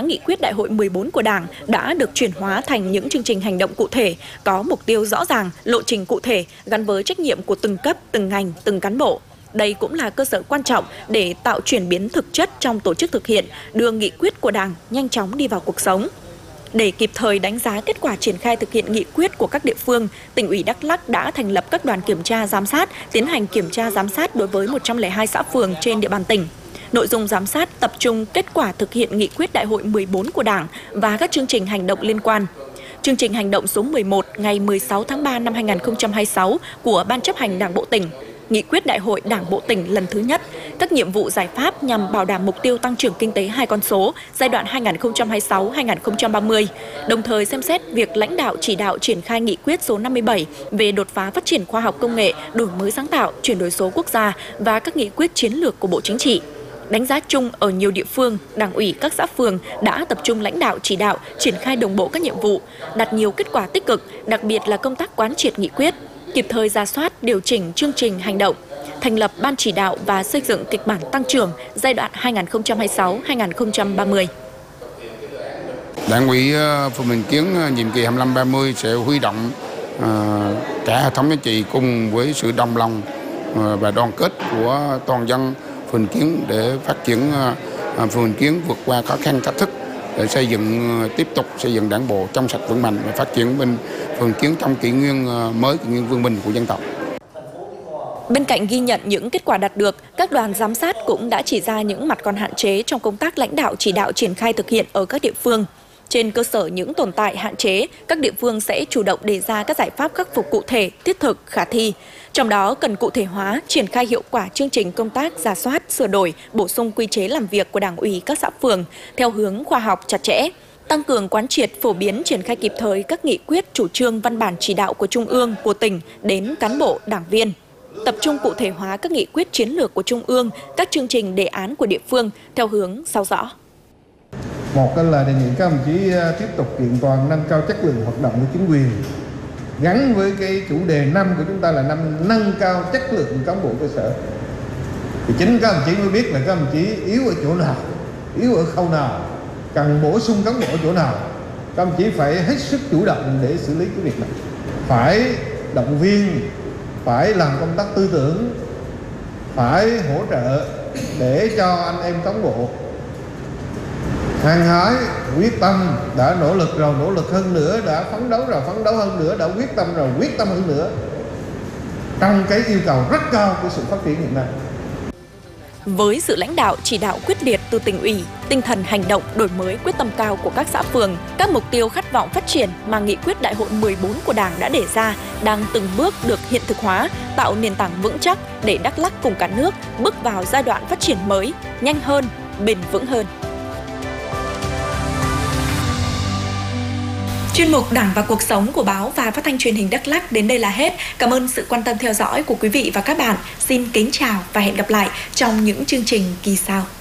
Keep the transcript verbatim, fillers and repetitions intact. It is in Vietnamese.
hóa nghị quyết đại hội mười bốn của Đảng đã được chuyển hóa thành những chương trình hành động cụ thể, có mục tiêu rõ ràng, lộ trình cụ thể, gắn với trách nhiệm của từng cấp, từng ngành, từng cán bộ. Đây cũng là cơ sở quan trọng để tạo chuyển biến thực chất trong tổ chức thực hiện, đưa nghị quyết của Đảng nhanh chóng đi vào cuộc sống. Để kịp thời đánh giá kết quả triển khai thực hiện nghị quyết của các địa phương, Tỉnh ủy Đắk Lắk đã thành lập các đoàn kiểm tra giám sát, tiến hành kiểm tra giám sát đối với một trăm lẻ hai xã phường trên địa bàn tỉnh. Nội dung giám sát tập trung kết quả thực hiện nghị quyết đại hội mười bốn của Đảng và các chương trình hành động liên quan. Chương trình hành động số mười một ngày mười sáu tháng ba năm hai nghìn không trăm hai mươi sáu của Ban chấp hành Đảng bộ tỉnh, nghị quyết đại hội Đảng bộ tỉnh lần thứ nhất, các nhiệm vụ giải pháp nhằm bảo đảm mục tiêu tăng trưởng kinh tế hai con số giai đoạn hai nghìn không trăm hai mươi sáu đến hai nghìn không trăm ba mươi, đồng thời xem xét việc lãnh đạo chỉ đạo triển khai nghị quyết số năm mươi bảy về đột phá phát triển khoa học công nghệ, đổi mới sáng tạo, chuyển đổi số quốc gia và các nghị quyết chiến lược của Bộ Chính trị. Đánh giá chung ở nhiều địa phương, Đảng ủy các xã phường đã tập trung lãnh đạo chỉ đạo, triển khai đồng bộ các nhiệm vụ, đạt nhiều kết quả tích cực, đặc biệt là công tác quán triệt nghị quyết, kịp thời rà soát, điều chỉnh chương trình hành động, thành lập ban chỉ đạo và xây dựng kịch bản tăng trưởng giai đoạn hai nghìn không trăm hai mươi sáu đến hai nghìn không trăm ba mươi. Đảng ủy phường Bình Kiến nhiệm kỳ hai mươi lăm ba mươi sẽ huy động uh, cả hệ thống chính trị cùng với sự đồng lòng uh, và đoàn kết của toàn dân phường Kiến để phát triển uh, phường Kiến vượt qua khó khăn thách thức để xây dựng uh, tiếp tục xây dựng đảng bộ trong sạch vững mạnh và phát triển bên phường Kiến trong kỷ nguyên uh, mới, kỷ nguyên vương bình của dân tộc. Bên cạnh ghi nhận những kết quả đạt được, các đoàn giám sát cũng đã chỉ ra những mặt còn hạn chế trong công tác lãnh đạo chỉ đạo triển khai thực hiện ở các địa phương. Trên cơ sở những tồn tại hạn chế, các địa phương sẽ chủ động đề ra các giải pháp khắc phục cụ thể, thiết thực, khả thi. Trong đó cần cụ thể hóa, triển khai hiệu quả chương trình công tác rà soát, sửa đổi, bổ sung quy chế làm việc của Đảng ủy các xã phường theo hướng khoa học chặt chẽ, tăng cường quán triệt, phổ biến, triển khai kịp thời các nghị quyết, chủ trương, văn bản chỉ đạo của Trung ương, của tỉnh đến cán bộ, đảng viên. Tập trung cụ thể hóa các nghị quyết chiến lược của Trung ương, các chương trình đề án của địa phương theo hướng sau rõ. Một là đề nghị các đồng chí tiếp tục kiện toàn nâng cao chất lượng hoạt động của chính quyền, gắn với cái chủ đề năm của chúng ta là năm nâng cao chất lượng cán bộ cơ sở. Thì chính các đồng chí mới biết là các đồng chí yếu ở chỗ nào, yếu ở khâu nào, cần bổ sung cán bộ ở chỗ nào. Các đồng chí phải hết sức chủ động để xử lý cái việc này. Phải động viên, phải làm công tác tư tưởng, phải hỗ trợ để cho anh em cán bộ hăng hái, quyết tâm, đã nỗ lực rồi nỗ lực hơn nữa, đã phấn đấu rồi phấn đấu hơn nữa, đã quyết tâm rồi quyết tâm hơn nữa trong cái yêu cầu rất cao của sự phát triển hiện nay. Với sự lãnh đạo chỉ đạo quyết liệt từ tỉnh ủy, tinh thần hành động đổi mới quyết tâm cao của các xã phường, các mục tiêu khát vọng phát triển mà nghị quyết đại hội mười bốn của Đảng đã đề ra đang từng bước được hiện thực hóa, tạo nền tảng vững chắc để Đắk Lắk cùng cả nước bước vào giai đoạn phát triển mới, nhanh hơn, bền vững hơn. Chuyên mục Đảng và Cuộc sống của báo và Phát thanh Truyền hình Đắk Lắk đến đây là hết. Cảm ơn sự quan tâm theo dõi của quý vị và các bạn. Xin kính chào và hẹn gặp lại trong những chương trình kỳ sau.